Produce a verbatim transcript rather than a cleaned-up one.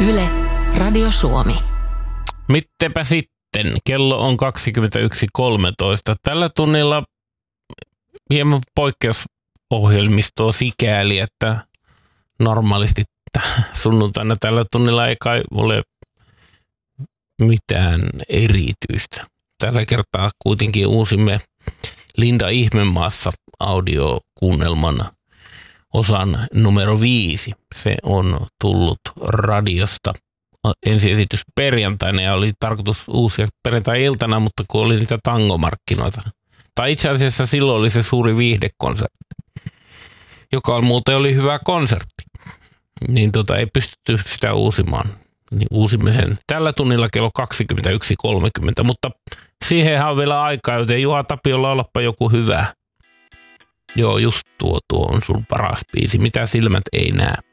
Yle, Radio Suomi. Mittepä sitten. Kello on kaksikymmentäyksi kolmetoista. Tällä tunnilla hieman poikkeusohjelmistoa sikäli, että normaalisti sunnuntaina tällä tunnilla ei kai ole mitään erityistä. Tällä kertaa kuitenkin uusimme Linda Ihmemaassa audiokuunnelman osan numero viisi. Se on tullut radiosta ensiesitys perjantaina ja oli tarkoitus uusia perjantai-iltana, mutta kun oli niitä tangomarkkinoita. Tai itse asiassa silloin oli se suuri viihdekonsertti, joka muuten oli hyvä konsertti. Niin tota, ei pystytty sitä uusimaan. Niin uusimme sen tällä tunnilla kello kaksikymmentäyksi kolmekymmentä, mutta siihenhän on vielä aikaa, joten Juha Tapiolla ollapa joku hyvä. Joo, just tuo, tuo on sun paras biisi. Mitä silmät ei näe.